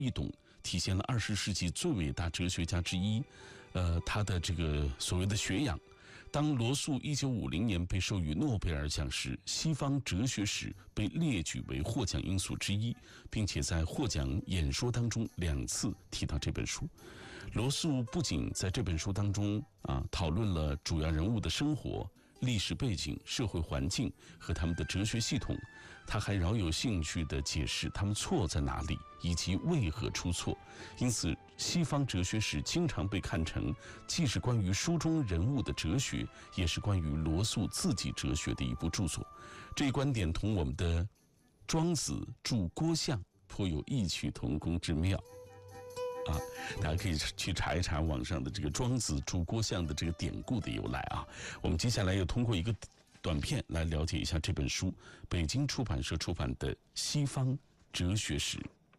易懂，体现了20世纪最伟大哲学家之一，他的这个所谓的学养。当罗素1950年被授予诺贝尔奖时，西方哲学史被列举为获奖因素之一，并且在获奖演说当中2次提到这本书。罗素不仅在这本书当中讨论了主要人物的生活、历史背景、社会环境和他们的哲学系统，他还饶有兴趣地解释他们错在哪里以及为何出错。因此，西方哲学史经常被看成既是关于书中人物的哲学，也是关于罗素自己哲学的一部著作。这一观点同我们的庄子著郭象颇有异曲同工之妙。大家可以去查一查网上的这个庄子著郭象的这个典故的由来啊。我们接下来要通过一个短片来了解一下这本书，北京出版社出版的《西方哲学史》。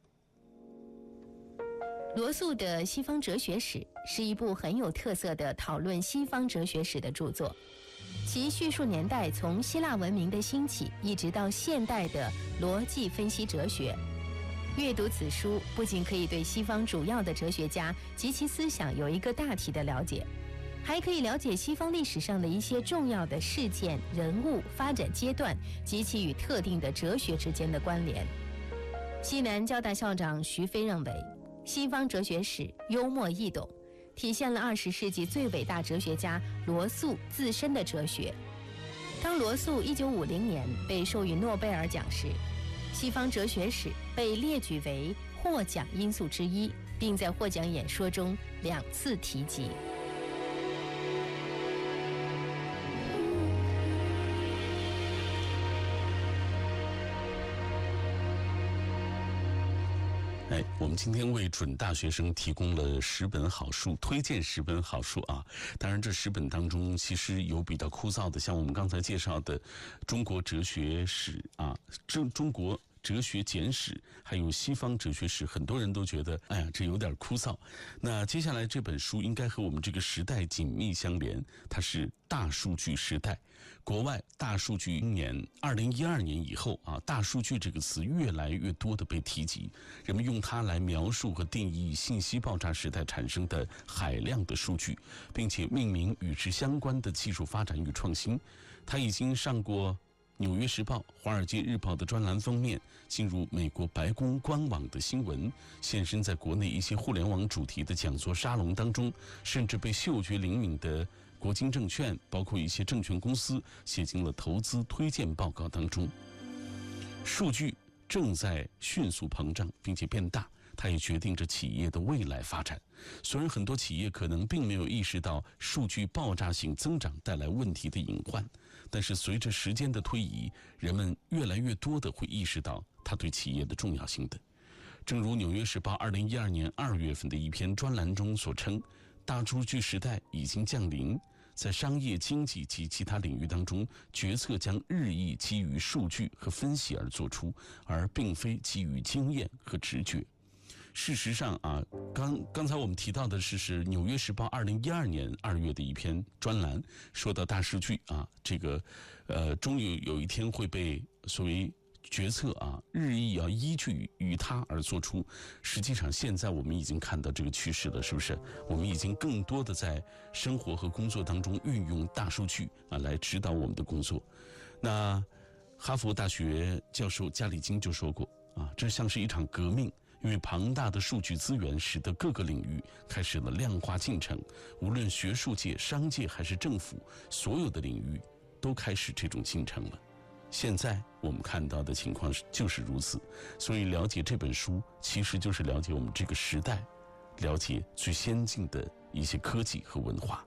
罗素的《西方哲学史》是一部很有特色的讨论西方哲学史的著作，其叙述年代从希腊文明的兴起一直到现代的逻辑分析哲学。阅读此书不仅可以对西方主要的哲学家及其思想有一个大体的了解，还可以了解西方历史上的一些重要的事件、人物、发展阶段及其与特定的哲学之间的关联。西南交大校长徐飞认为，西方哲学史幽默易懂，体现了20世纪最伟大哲学家罗素自身的哲学。当罗素1950年被授予诺贝尔奖时，西方哲学史被列举为获奖因素之一，并在获奖演说中2次提及。 我们今天为准大学生提供了10本好书，推荐10本好书啊。当然，这10本当中其实有比较枯燥的，像我们刚才介绍的《中国哲学史》中国哲学简史，还有西方哲学史，很多人都觉得这有点枯燥。那接下来这本书应该和我们这个时代紧密相连，它是大数据时代。国外大数据年2012年以后大数据这个词越来越多的被提及，人们用它来描述和定义信息爆炸时代产生的海量的数据，并且命名与之相关的技术发展与创新。它已经上过《纽约时报》《华尔街日报》的专栏封面，进入美国白宫官网的新闻，现身在国内一些互联网主题的讲座沙龙当中，甚至被嗅觉灵敏的国金证券，包括一些证券公司写进了投资推荐报告当中。数据正在迅速膨胀并且变大，它也决定着企业的未来发展。虽然很多企业可能并没有意识到数据爆炸性增长带来问题的隐患，但是随着时间的推移，人们越来越多的会意识到它对企业的重要性的。正如《纽约时报》2012年2月份的一篇专栏中所称，大数据时代已经降临，在商业、经济及其他领域当中，决策将日益基于数据和分析而做出，而并非基于经验和直觉。事实上刚才我们提到的是《纽约时报》2012年2月的一篇专栏，说到大数据这个终于有一天会被所谓决策日益要依据于它而做出。实际上现在我们已经看到这个趋势了，是不是？我们已经更多的在生活和工作当中运用大数据来指导我们的工作。那哈佛大学教授加里金就说过这像是一场革命，因为庞大的数据资源使得各个领域开始了量化进程，无论学术界、商界还是政府，所有的领域都开始这种进程了。现在我们看到的情况就是如此，所以了解这本书其实就是了解我们这个时代，了解最先进的一些科技和文化。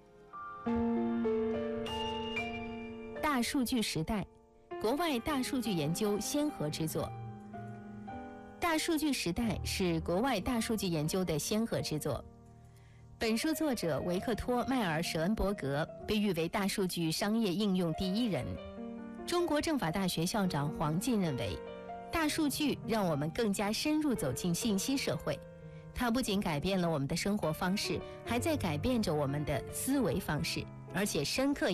大数据时代，国外大数据研究先河之作。大数据时代是国外大数据研究的先河之作。本书作者维克托·迈尔舍恩伯格被誉为大数据商业应用第一人。中国政法大学校长黄进认为，大数据让我们更加深入走进信息社会，它不仅改变了我们的生活方式，还在改变着我们的思维方式，而且深刻